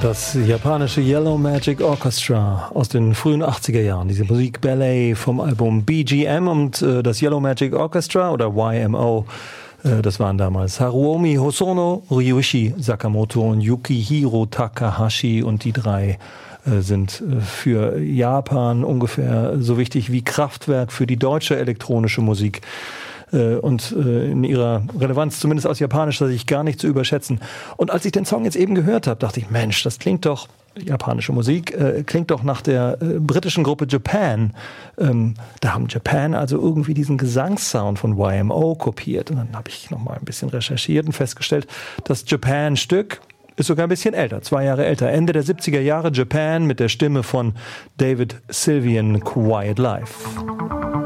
Das japanische Yellow Magic Orchestra aus den frühen 80er Jahren. Diese Musik Ballet vom Album BGM und das Yellow Magic Orchestra oder YMO. Das waren damals Haruomi Hosono, Ryuichi Sakamoto und Yukihiro Takahashi. Und die drei sind für Japan ungefähr so wichtig wie Kraftwerk für die deutsche elektronische Musik. Und in ihrer Relevanz, zumindest aus japanischer Sicht, gar nicht zu überschätzen. Und als ich den Song jetzt eben gehört habe, dachte ich, Mensch, das klingt doch, japanische Musik, klingt doch nach der britischen Gruppe Japan. Da haben Japan also irgendwie diesen Gesangssound von YMO kopiert. Und dann habe ich nochmal ein bisschen recherchiert und festgestellt, das Japan-Stück ist sogar ein bisschen älter, 2 Jahre älter. Ende der 70er Jahre, Japan mit der Stimme von David Sylvian, Quiet Life.